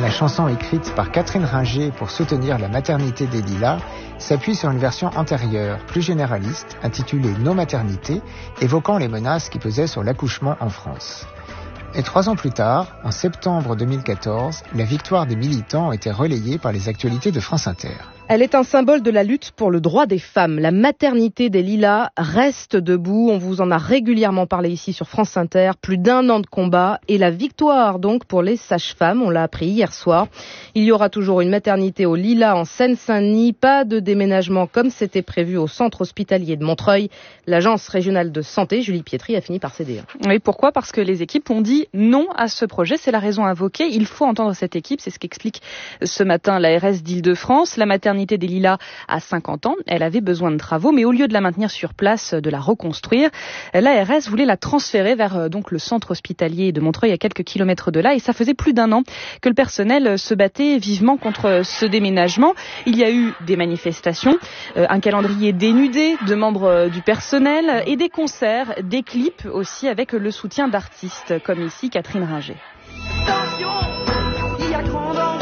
La chanson écrite par Catherine Ringer pour soutenir la maternité des Lilas s'appuie sur une version antérieure, plus généraliste, intitulée « Nos maternités », évoquant les menaces qui pesaient sur l'accouchement en France. Et 3 ans plus tard, en septembre 2014, la victoire des militants était relayée par les actualités de France Inter. Elle est un symbole de la lutte pour le droit des femmes. La maternité des Lilas reste debout. On vous en a régulièrement parlé ici sur France Inter. Plus d'1 an de combat et la victoire donc pour les sages-femmes. On l'a appris hier soir. Il y aura toujours une maternité aux Lilas en Seine-Saint-Denis. Pas de déménagement comme c'était prévu au centre hospitalier de Montreuil. L'agence régionale de santé, Julie Pietri, a fini par céder. Oui, pourquoi ? Parce que les équipes ont dit non à ce projet. C'est la raison invoquée. Il faut entendre cette équipe. C'est ce qu'explique ce matin l'ARS d'Île-de-France. La maternité des Lilas a 50 ans. Elle avait besoin de travaux, mais au lieu de la maintenir sur place, de la reconstruire, l'ARS voulait la transférer vers donc le centre hospitalier de Montreuil à quelques kilomètres de là. Et ça faisait plus d'1 an que le personnel se battait vivement contre ce déménagement. Il y a eu des manifestations, un calendrier dénudé de membres du personnel et des concerts, des clips aussi avec le soutien d'artistes comme ici Catherine Ringer. Attention, il y a grand danger.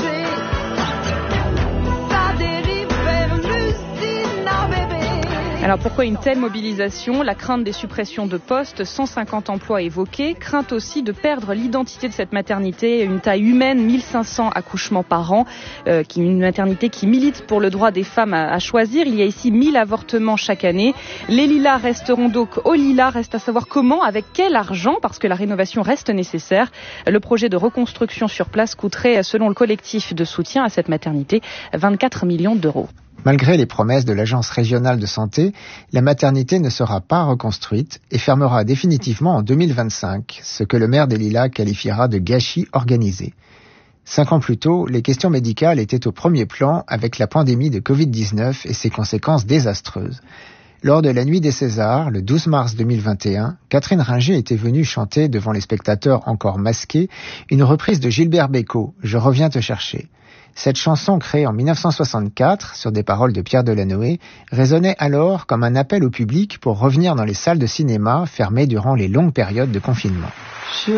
Alors pourquoi une telle mobilisation ? La crainte des suppressions de postes, 150 emplois évoqués, crainte aussi de perdre l'identité de cette maternité, une taille humaine, 1500 accouchements par an, une maternité qui milite pour le droit des femmes à choisir. Il y a ici 1000 avortements chaque année. Les Lilas resteront donc aux Lilas, reste à savoir comment, avec quel argent, parce que la rénovation reste nécessaire. Le projet de reconstruction sur place coûterait, selon le collectif de soutien à cette maternité, 24 millions d'euros. Malgré les promesses de l'agence régionale de santé, la maternité ne sera pas reconstruite et fermera définitivement en 2025, ce que le maire des Lilas qualifiera de gâchis organisé. 5 ans plus tôt, les questions médicales étaient au premier plan avec la pandémie de Covid-19 et ses conséquences désastreuses. Lors de la Nuit des Césars, le 12 mars 2021, Catherine Ringer était venue chanter devant les spectateurs encore masqués une reprise de Gilbert Bécaud, « Je reviens te chercher ». Cette chanson, créée en 1964 sur des paroles de Pierre Delanoë, résonnait alors comme un appel au public pour revenir dans les salles de cinéma fermées durant les longues périodes de confinement.